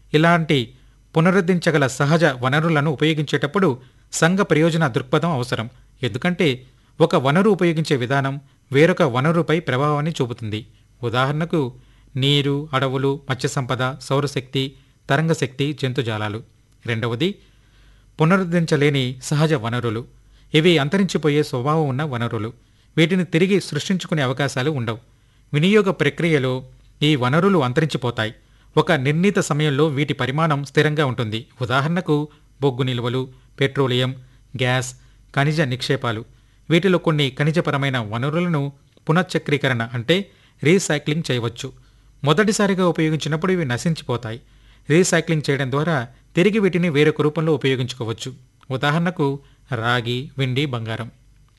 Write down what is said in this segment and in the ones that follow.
ఇలాంటి పునరుద్ధరించగల సహజ వనరులను ఉపయోగించేటప్పుడు సంఘ ప్రయోజన దృక్పథం అవసరం. ఎందుకంటే ఒక వనరు ఉపయోగించే విధానం వేరొక వనరుపై ప్రభావాన్ని చూపుతుంది. ఉదాహరణకు నీరు, అడవులు, మత్స్య సంపద, సౌరశక్తి, తరంగశక్తి, జంతుజాలాలు. రెండవది పునరుద్ధరించలేని సహజ వనరులు. ఇవి అంతరించిపోయే స్వభావం ఉన్న వనరులు. వీటిని తిరిగి సృష్టించుకునే అవకాశాలు ఉండవు. వినియోగ ప్రక్రియలో ఈ వనరులు అంతరించిపోతాయి. ఒక నిర్ణీత సమయంలో వీటి పరిమాణం స్థిరంగా ఉంటుంది. ఉదాహరణకు బొగ్గు నిల్వలు, పెట్రోలియం, గ్యాస్, ఖనిజ నిక్షేపాలు. వీటిలో కొన్ని ఖనిజపరమైన వనరులను పునశ్చక్రీకరణ అంటే రీసైక్లింగ్ చేయవచ్చు. మొదటిసారిగా ఉపయోగించినప్పుడు ఇవి నశించిపోతాయి. రీసైక్లింగ్ చేయడం ద్వారా తిరిగి వీటిని వేరొక రూపంలో ఉపయోగించుకోవచ్చు. ఉదాహరణకు రాగి, వెండి, బంగారం.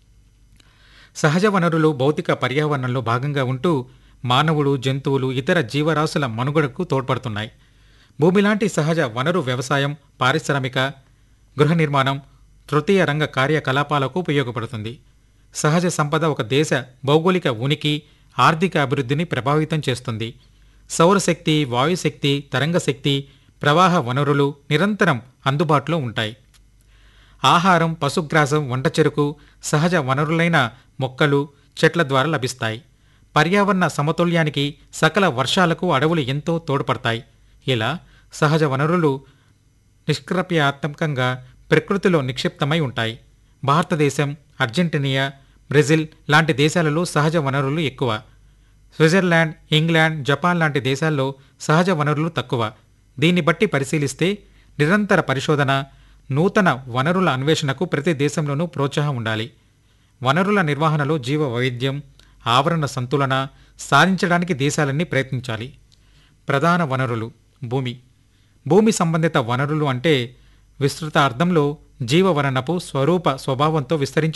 సహజ వనరులు భౌతిక పర్యావరణంలో భాగంగా ఉంటూ మానవుడు, జంతువులు, ఇతర జీవరాశుల మనుగడకు తోడ్పడుతున్నాయి. భూమి లాంటి సహజ వనరు వ్యవసాయం, పారిశ్రామిక, గృహ నిర్మాణం, తృతీయ రంగ కార్యకలాపాలకు ఉపయోగపడుతుంది. సహజ సంపద ఒక దేశ భౌగోళిక ఉనికి, ఆర్థిక అభివృద్ధిని ప్రభావితం చేస్తుంది. సౌరశక్తి, వాయుశక్తి, తరంగశక్తి, ప్రవాహ వనరులు నిరంతరం అందుబాటులో ఉంటాయి. ఆహారం, పశుగ్రాసం, వంట చెరకు సహజ వనరులైన మొక్కలు, చెట్ల ద్వారా లభిస్తాయి. పర్యావరణ సమతుల్యానికి, సకల వర్షాలకు అడవులు ఎంతో తోడ్పడతాయి. ఇలా సహజ వనరులు నిష్క్రమణాత్మకంగా ప్రకృతిలో నిక్షిప్తమై ఉంటాయి. భారతదేశం, అర్జెంటీనియా, బ్రెజిల్ లాంటి దేశాలలో సహజ వనరులు ఎక్కువ. స్విట్జర్లాండ్, ఇంగ్లాండ్, జపాన్ లాంటి దేశాల్లో సహజ వనరులు తక్కువ. దీన్ని బట్టి పరిశీలిస్తే నిరంతర పరిశోధన, నూతన వనరుల అన్వేషణకు ప్రతి దేశంలోనూ ప్రోత్సాహం ఉండాలి. వనరుల నిర్వహణలో జీవ వైవిధ్యం, ఆవరణ సంతులన సాధించడానికి దేశాలన్నీ ప్రయత్నించాలి. ప్రధాన వనరులు. భూమి. భూమి సంబంధిత వనరులు అంటే విస్తృత అర్థంలో జీవవననపు స్వభావంతో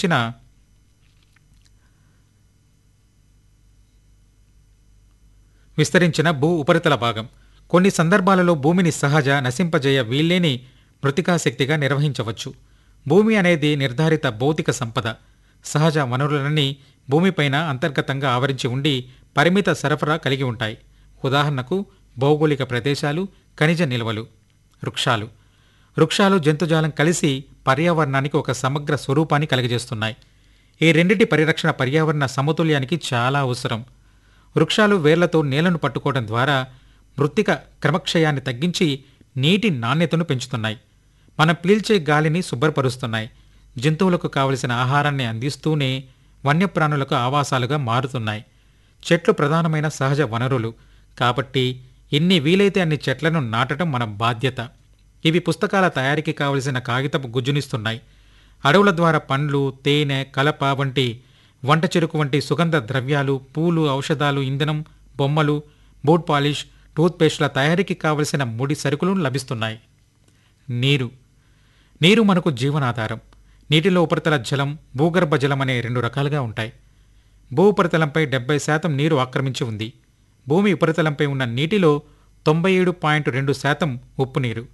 విస్తరించిన భూ ఉపరితల భాగం. కొన్ని సందర్భాలలో భూమిని సహజ, నశింపజేయ వీల్లేని మృతికాశక్తిగా నిర్వహించవచ్చు. భూమి అనేది నిర్ధారిత భౌతిక సంపద. సహజ వనరులన్నీ భూమిపైన అంతర్గతంగా ఆవరించి ఉండి పరిమిత సరఫరా కలిగి ఉంటాయి. ఉదాహరణకు భౌగోళిక ప్రదేశాలు, ఖనిజ నిల్వలు. వృక్షాలు. వృక్షాలు, జంతుజాలం కలిసి పర్యావరణానికి ఒక సమగ్ర స్వరూపాన్ని కలిగజేస్తున్నాయి. ఈ రెండింటి పరిరక్షణ పర్యావరణ సమతుల్యానికి చాలా అవసరం. వృక్షాలు వేర్లతో నేలను పట్టుకోవడం ద్వారా మృత్తిక క్రమక్షయాన్ని తగ్గించి నీటి నాణ్యతను పెంచుతున్నాయి. మనం పీల్చే గాలిని శుభ్రపరుస్తున్నాయి. జంతువులకు కావలసిన ఆహారాన్ని అందిస్తూనే వన్యప్రాణులకు ఆవాసాలుగా మారుతున్నాయి. చెట్లు ప్రధానమైన సహజ వనరులు. కాబట్టి ఎన్ని వీలైతే అన్ని చెట్లను నాటడం మన బాధ్యత. ఇవి పుస్తకాల తయారీకి కావలసిన కాగితపు గుజ్జునిస్తున్నాయి. అడవుల ద్వారా పండ్లు, తేనె, కలప వంటి, వంట చెరుకు వంటి సుగంధ ద్రవ్యాలు, పూలు, ఔషధాలు, ఇంధనం, బొమ్మలు, బూట్ పాలిష్, టూత్పేస్ట్ల తయారీకి కావలసిన ముడి సరుకులు లభిస్తున్నాయి. నీరు. నీరు మనకు జీవనాధారం. నీటిలో ఉపరితల జలం, భూగర్భ జలం అనే రెండు రకాలుగా ఉంటాయి. భూ ఉపరితలంపై 70% నీరు ఆక్రమించి ఉంది. భూమి ఉపరితలంపై ఉన్న నీటిలో 97.2% ఉప్పు నీరు,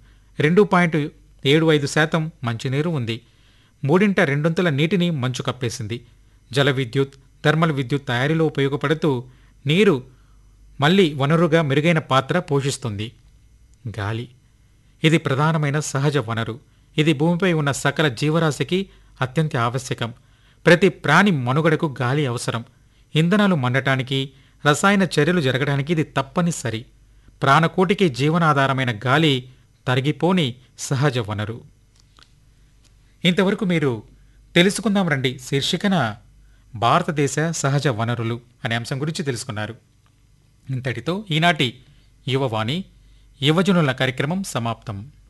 2.75% మంచినీరు ఉంది. మూడింట రెండొంతుల నీటిని మంచు కప్పేసింది. జల విద్యుత్, థర్మల్ విద్యుత్ తయారీలో ఉపయోగపడుతూ నీరు మళ్లీ వనరుగా మెరుగైన పాత్ర పోషిస్తుంది. గాలి. ఇది ప్రధానమైన సహజ వనరు. ఇది భూమిపై ఉన్న సకల జీవరాశికి అత్యంత ఆవశ్యకం. ప్రతి ప్రాణి మనుగడకు గాలి అవసరం. ఇంధనాలు మండటానికి, రసాయన చర్యలు జరగడానికి ఇది తప్పనిసరి. ప్రాణకోటికి జీవనాధారమైన గాలి తరిగిపోని సహజ వనరు. ఇంతవరకు మీరు తెలుసుకుందాం రండి శీర్షికన భారతదేశ సహజ వనరులు అనే అంశం గురించి తెలుసుకున్నారు. ఇంతటితో ఈనాటి యువవాణి యువజనుల కార్యక్రమం సమాప్తం.